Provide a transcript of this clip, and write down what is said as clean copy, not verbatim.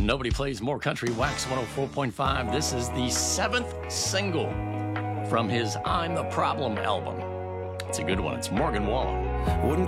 Nobody plays more country. Wax 104.5. This is the 7th single from his I'm the Problem album. It's a good one. It's Morgan Wallen. Wouldn't